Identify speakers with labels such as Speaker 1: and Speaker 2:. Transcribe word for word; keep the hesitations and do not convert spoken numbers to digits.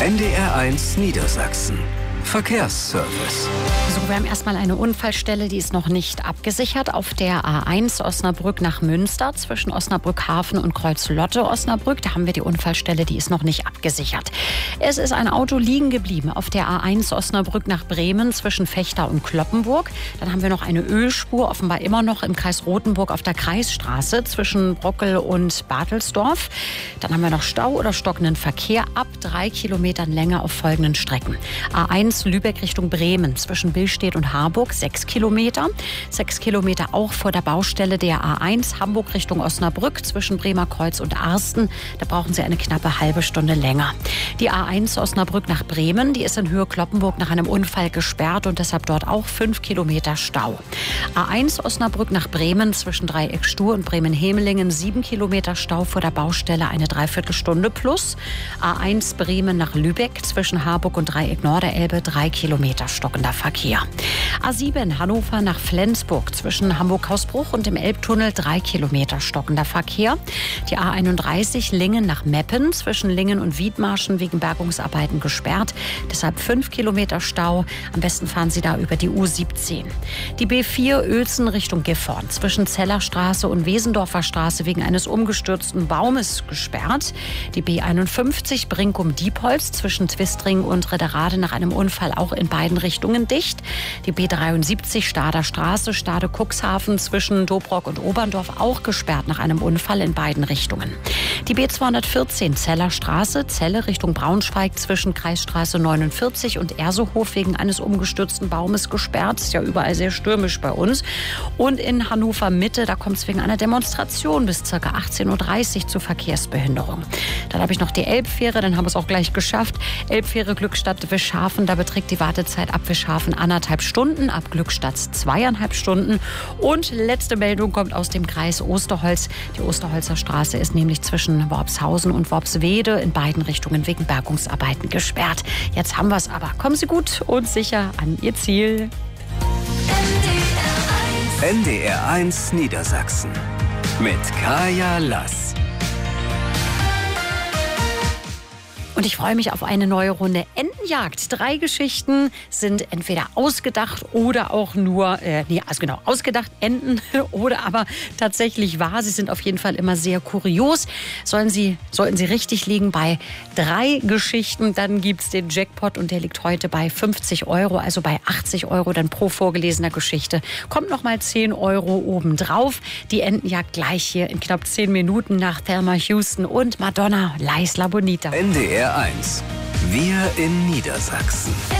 Speaker 1: N D R eins Niedersachsen. Verkehrsservice.
Speaker 2: So, wir haben erstmal eine Unfallstelle, die ist noch nicht abgesichert. Auf der A eins Osnabrück nach Münster zwischen Osnabrück Hafen und Kreuz-Lotte Osnabrück. Da haben wir die Unfallstelle, die ist noch nicht abgesichert. Es ist ein Auto liegen geblieben auf der A eins Osnabrück nach Bremen zwischen Vechta und Cloppenburg. Dann haben wir noch eine Ölspur, offenbar immer noch im Kreis Rothenburg auf der Kreisstraße zwischen Brockel und Bartelsdorf. Dann haben wir noch Stau oder stockenden Verkehr ab drei Kilometern Länge auf folgenden Strecken. A eins Lübeck Richtung Bremen zwischen Billstedt und Harburg sechs Kilometer. sechs Kilometer auch vor der Baustelle der A eins Hamburg Richtung Osnabrück zwischen Bremerkreuz und Arsten. Da brauchen Sie eine knappe halbe Stunde länger. Die A eins Osnabrück nach Bremen, die ist in Höhe Cloppenburg nach einem Unfall gesperrt und deshalb dort auch fünf Kilometer Stau. A eins Osnabrück nach Bremen zwischen Dreieck Stur und Bremen-Hemelingen sieben Kilometer Stau vor der Baustelle, eine Dreiviertelstunde plus. A eins Bremen nach Lübeck zwischen Harburg und Dreieck Norderelbe drei Kilometer stockender Verkehr. A sieben Hannover nach Flensburg zwischen Hamburg-Hausbruch und dem Elbtunnel drei Kilometer stockender Verkehr. Die A einunddreißig Lingen nach Meppen zwischen Lingen und Wiedmarschen wegen Bergungsarbeiten gesperrt. Deshalb fünf Kilometer Stau. Am besten fahren Sie da über die U siebzehn. Die B vier Uelzen Richtung Gifhorn zwischen Zellerstraße und Wesendorfer Straße wegen eines umgestürzten Baumes gesperrt. Die B einundfünfzig Brinkum-Diepholz zwischen Twistring und Redderade nach einem Unfall auch in beiden Richtungen dicht. Die B dreiundsiebzig Stader Straße, Stade-Cuxhaven zwischen Dobrock und Oberndorf auch gesperrt nach einem Unfall in beiden Richtungen. Die B zweihundertvierzehn Zeller Straße, Celle Richtung Braunschweig zwischen Kreisstraße neunundvierzig und Ersohof wegen eines umgestürzten Baumes gesperrt. Ist ja überall sehr stürmisch bei uns. Und in Hannover Mitte, da kommt es wegen einer Demonstration bis ca. achtzehn Uhr dreißig zu Verkehrsbehinderung. Dann habe ich noch die Elbfähre, dann haben wir es auch gleich geschafft. Elbfähre Glückstadt-Wischhafen, da beträgt die Wartezeit ab Wischhafen anderthalb Stunden, ab Glückstadt zweieinhalb Stunden. Und letzte Meldung kommt aus dem Kreis Osterholz. Die Osterholzer Straße ist nämlich zwischen Worpshausen und Worpswede in beiden Richtungen wegen Bergungsarbeiten gesperrt. Jetzt haben wir es aber. Kommen Sie gut und sicher an Ihr Ziel.
Speaker 1: N D R eins Niedersachsen mit Kaya Lass.
Speaker 2: Und ich freue mich auf eine neue Runde Entenjagd. Drei Geschichten sind entweder ausgedacht oder auch nur, äh, nee, also genau, ausgedacht, Enten oder aber tatsächlich wahr. Sie sind auf jeden Fall immer sehr kurios. Sollen Sie, sollten Sie richtig liegen bei drei Geschichten, dann gibt es den Jackpot und der liegt heute bei fünfzig Euro, also bei achtzig Euro dann pro vorgelesener Geschichte. Kommt nochmal zehn Euro obendrauf. Die Entenjagd gleich hier in knapp zehn Minuten nach Thelma Houston und Madonna, La Isla Bonita.
Speaker 1: N D R eins. Wir in Niedersachsen.